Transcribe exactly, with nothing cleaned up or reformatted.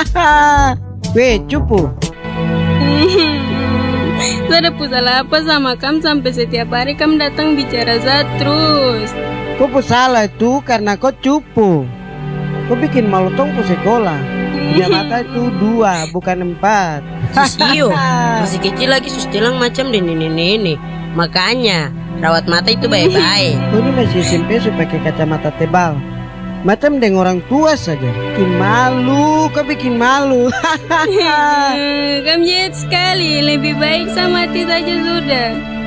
Weh, cupu. Saya ada salah apa sama kamu sampai setiap hari kamu datang bicara Zat terus. Kau salah itu karena kau cupu. Kau bikin malu tong ke sekolah. Punya mata itu dua, bukan empat. Sisio, masih kecil lagi sus tilang macam di nenek-nenek. Makanya rawat mata itu baik-baik. Kau ini masih S M P supaya pakai kacamata tebal. Macam dengan orang tua saja. Bikin malu, kau bikin malu. Kamu jahat sekali. Lebih baik sama mati saja sudah.